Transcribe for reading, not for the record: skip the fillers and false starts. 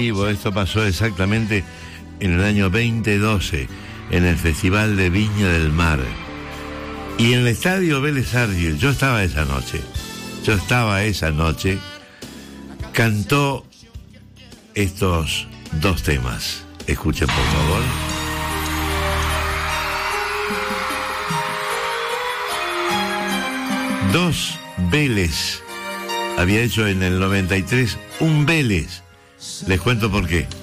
vivo. Esto pasó exactamente en el año 2012, en el Festival de Viña del Mar. Y en el Estadio Vélez Sarsfield, yo estaba esa noche, cantó estos dos temas. Escuchen, por favor. Dos Vélez. Había hecho en el 93 un Vélez. Les cuento por qué.